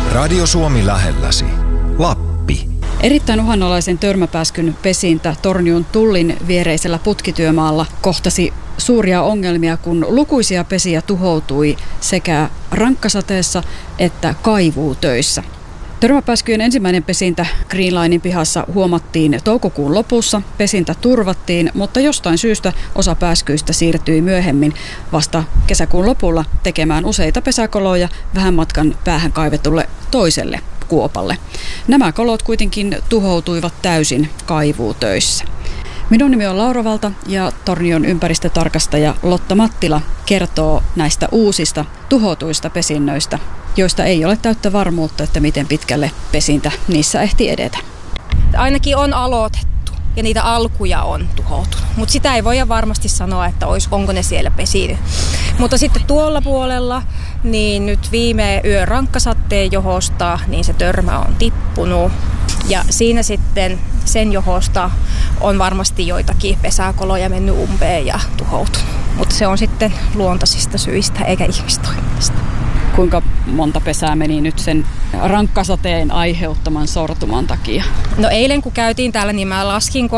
Radio Suomi lähelläsi. Lappi. Erittäin uhanalaisen törmäpääskyn pesintä Tornion Tullin viereisellä putkityömaalla kohtasi suuria ongelmia, kun lukuisia pesiä tuhoutui sekä rankkasateessa että kaivuutöissä. Törmäpääskyjen ensimmäinen pesintä Green Linein pihassa huomattiin toukokuun lopussa. Pesintä turvattiin, mutta jostain syystä osa pääskyistä siirtyi myöhemmin vasta kesäkuun lopulla tekemään useita pesäkoloja vähän matkan päähän kaivetulle toiselle kuopalle. Nämä kolot kuitenkin tuhoutuivat täysin kaivuutöissä. Minun nimi on Laura Valta ja Tornion ympäristötarkastaja Lotta Mattila kertoo näistä uusista tuhoutuista pesinnöistä, joista ei ole täyttä varmuutta, että miten pitkälle pesintä niissä ehti edetä. Ainakin on aloitettu ja niitä alkuja on tuhoutunut, mutta sitä ei voida varmasti sanoa, että onko ne siellä pesinyt. Mutta sitten tuolla puolella, niin nyt viime yön rankkasatteen johosta, niin se törmä on tippunut. Ja siinä sitten sen johosta on varmasti joitakin pesäkoloja mennyt umpeen ja tuhoutunut. Mutta se on sitten luontaisista syistä eikä ihmistoiminnasta. Kuinka monta pesää meni nyt sen rankkasateen aiheuttaman sortuman takia? No eilen kun käytiin täällä, niin mä laskin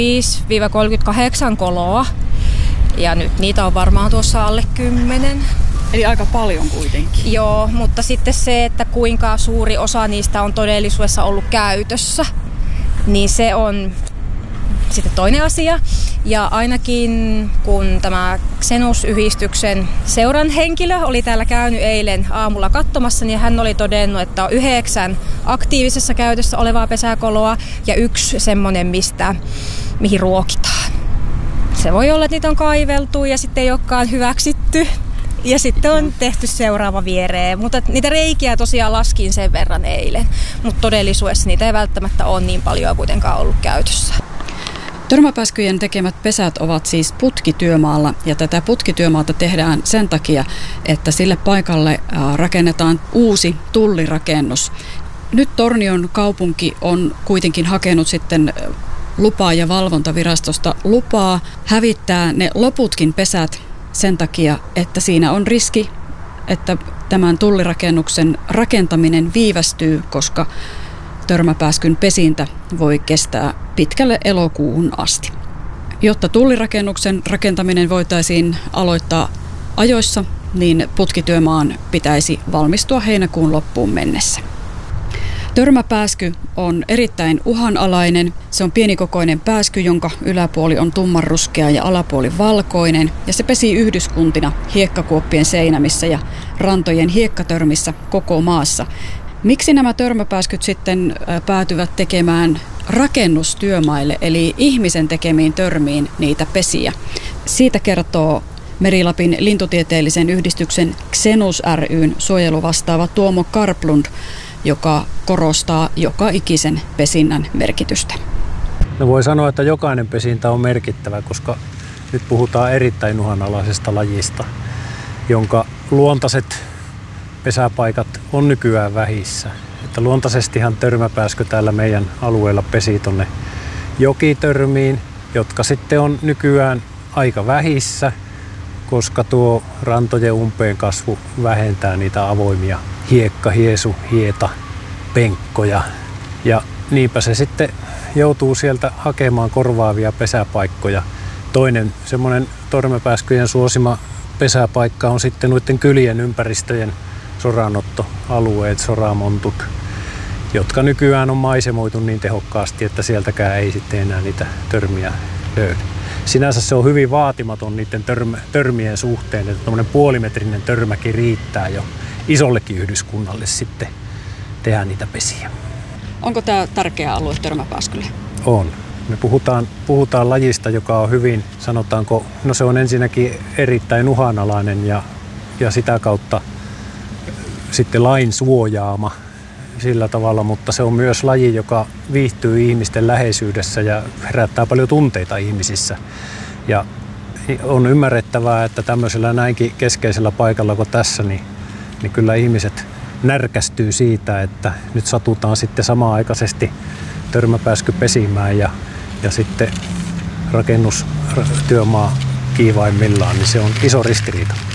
35-38 koloa. Ja nyt niitä on varmaan tuossa alle 10. Eli aika paljon kuitenkin. Joo, mutta sitten se, että kuinka suuri osa niistä on todellisuudessa ollut käytössä, niin se on sitten toinen asia. Ja ainakin kun tämä Xenus-yhdistyksen seuran henkilö oli täällä käynyt eilen aamulla katsomassa, niin hän oli todennut, että on 9 aktiivisessa käytössä olevaa pesäkoloa ja 1 semmoinen, mihin ruokitaan. Se voi olla, että niitä on kaiveltu ja sitten ei olekaan hyväksytty. Ja sitten on tehty seuraava viereen, mutta niitä reikiä tosiaan laskin sen verran eilen. Mutta todellisuudessa niitä ei välttämättä ole niin paljon kuitenkaan ollut käytössä. Törmäpääskyjen tekemät pesät ovat siis putkityömaalla ja tätä putkityömaata tehdään sen takia, että sille paikalle rakennetaan uusi tullirakennus. Nyt Tornion kaupunki on kuitenkin hakenut sitten lupaa ja valvontavirastosta lupaa hävittää ne loputkin pesät sen takia, että siinä on riski, että tämän tullirakennuksen rakentaminen viivästyy, koska törmäpääskyn pesintä voi kestää pitkälle elokuuhun asti. Jotta tullirakennuksen rakentaminen voitaisiin aloittaa ajoissa, niin putkityömaan pitäisi valmistua heinäkuun loppuun mennessä. Törmäpääsky on erittäin uhanalainen. Se on pienikokoinen pääsky, jonka yläpuoli on tummanruskea ja alapuoli valkoinen. Ja se pesii yhdyskuntina hiekkakuoppien seinämissä ja rantojen hiekkatörmissä koko maassa. Miksi nämä törmäpääskyt sitten päätyvät tekemään rakennustyömaille, eli ihmisen tekemiin törmiin niitä pesiä? Siitä kertoo Meri-Lapin lintutieteellisen yhdistyksen Xenus ry:n suojeluvastaava Tuomo Karplund, joka korostaa joka ikisen pesinnän merkitystä. No voi sanoa, että jokainen pesintä on merkittävä, koska nyt puhutaan erittäin uhanalaisesta lajista, jonka luontaiset pesäpaikat on nykyään vähissä. Että luontaisestihan törmäpääskö täällä meidän alueella pesi tonne jokitörmiin, jotka sitten on nykyään aika vähissä, koska tuo rantojen umpeen kasvu vähentää niitä avoimia hieta, penkkoja. Ja niinpä se sitten joutuu sieltä hakemaan korvaavia pesäpaikkoja. Toinen semmoinen törmäpääskyjen suosima pesäpaikka on sitten noiden kylien ympäristöjen soranottoalueet, soramontut, jotka nykyään on maisemoitu niin tehokkaasti, että sieltäkään ei sitten enää niitä törmiä löydy. Sinänsä se on hyvin vaatimaton niiden törmien suhteen, että tuommoinen puolimetrinen törmäkin riittää jo isollekin yhdyskunnalle sitten tehdä niitä pesiä. Onko tämä tärkeä alue törmäpääskylle? On. Me puhutaan lajista, joka on hyvin, sanotaanko, no se on ensinnäkin erittäin uhanalainen ja sitä kautta sitten lain suojaama sillä tavalla, mutta se on myös laji, joka viihtyy ihmisten läheisyydessä ja herättää paljon tunteita ihmisissä. Ja on ymmärrettävää, että tämmöisellä näinkin keskeisellä paikalla kuin tässä, niin kyllä ihmiset närkästyy siitä, että nyt satutaan sitten samanaikaisesti törmäpääsky pesimään ja sitten rakennustyömaa kiivaimmillaan, niin se on iso ristiriita.